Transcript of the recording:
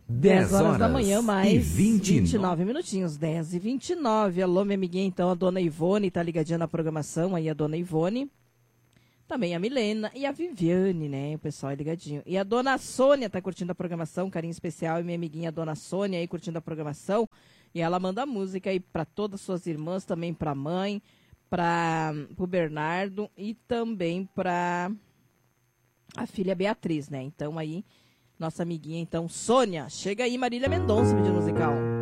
10 horas da manhã, mais e 29 minutinhos, 10h29. Alô, minha amiguinha, então, a dona Ivone tá ligadinha na programação, aí a dona Ivone, também a Milena e a Viviane, né, o pessoal é ligadinho. E a dona Sônia tá curtindo a programação, carinho especial, e minha amiguinha a dona Sônia aí curtindo a programação, e ela manda música aí pra todas as suas irmãs, também pra mãe, pro Bernardo e também pra a filha Beatriz, né, então aí... Nossa amiguinha, então, Sônia. Chega aí, Marília Mendonça, pedindo musical.